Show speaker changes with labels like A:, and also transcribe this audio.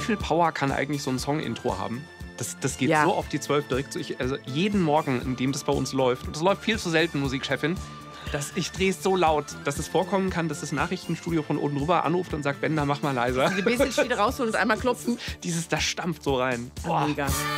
A: viel Power kann eigentlich so ein Song-Intro haben? Das geht so auf die 12 direkt. Also jeden Morgen, in dem das bei uns läuft, und das läuft viel zu selten, Musikchefin, dass ich drehe es so laut, dass es vorkommen kann, dass das Nachrichtenstudio von oben rüber anruft und sagt, Bender, mach mal leiser.
B: Die Basslinie wieder rausholen und einmal klopfen.
A: Das stampft so rein.
B: Boah. Mega.